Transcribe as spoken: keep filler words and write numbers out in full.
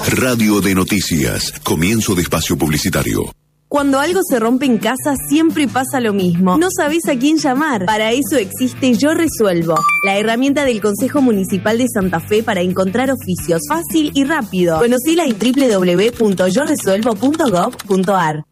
Radio de Noticias. Comienzo de espacio publicitario. Cuando algo se rompe en casa, siempre pasa lo mismo. No sabés a quién llamar. Para eso existe Yo Resuelvo, la herramienta del Consejo Municipal de Santa Fe para encontrar oficios fácil y rápido. Conocila en doble u doble u doble u punto yo resuelvo punto gov punto ar.